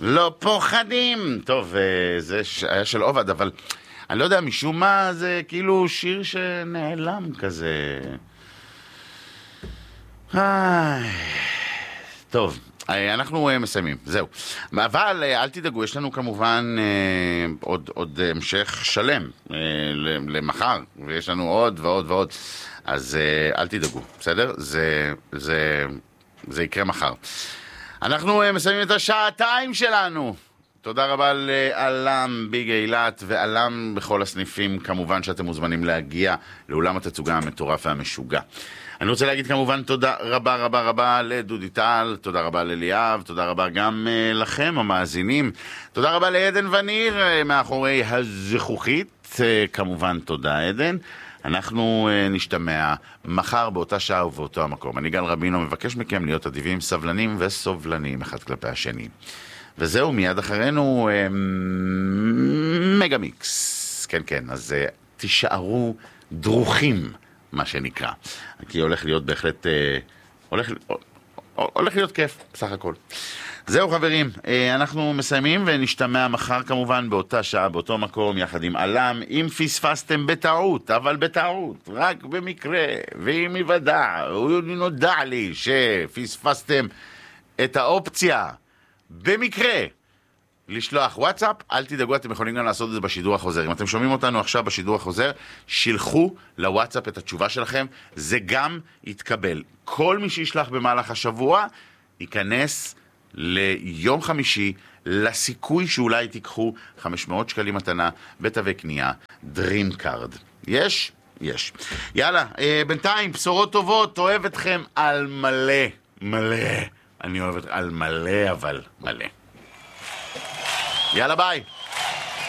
לא פוחדים. טוב, זה היה של עובד, אבל אני לא יודע, משום מה זה כאילו שיר שנעלם כזה. טוב, אנחנו מסיימים, זהו. אבל אל תדאגו, יש לנו כמובן עוד המשך שלם למחר, ויש לנו עוד ועוד ועוד. אז אל תדאגו, בסדר? זה יקרה מחר. אנחנו מסיימים את השעתיים שלנו. תודה רבה לאלם ביג אילת ואלם בכל הסניפים. כמובן שאתם מוזמנים להגיע לאולם התצוגה המטורף והמשוגע. אני רוצה להגיד כמובן תודה רבה רבה רבה לדודי טל, תודה רבה לליאב, תודה רבה גם לכם המאזינים, תודה רבה לעדן וניר מאחורי הזכוכית, כמובן תודה עדן. אנחנו נשתמע מחר באותה שעה ובאותו המקום. אני גל רבינו מבקש מכם להיות אדיבים, סבלנים וסובלנים אחד כלפי השני. וזהו, מיד אחרינו מגה מיקס. כן, כן, אז תישארו דרוכים, מה שנקרא. כי הולך להיות בהחלט, הולך להיות כיף, בסך הכל. זהו חברים, אנחנו מסיימים ונשתמע מחר כמובן באותה שעה, באותו מקום, יחד עם אלם. אם פספסתם בטעות, אבל בטעות, רק במקרה, ואם יוודע, הוא נודע לי שפספסתם את האופציה, במקרה, לשלוח וואטסאפ, אל תדאגו, אתם יכולים גם לעשות את זה בשידור החוזר. אם אתם שומעים אותנו עכשיו בשידור החוזר, שילחו לוואטסאפ את התשובה שלכם, זה גם יתקבל. כל מי שישלח במהלך השבוע, ייכנס ליום חמישי, לסיכוי שאולי תיקחו 500 שקלים מתנה בתווי קנייה, Dream Card. יש? יש. יאללה, בינתיים, בשורות טובות, אוהב אתכם על מלא, מלא. אני אוהב על מלא, אבל מלא. יאללה ביי.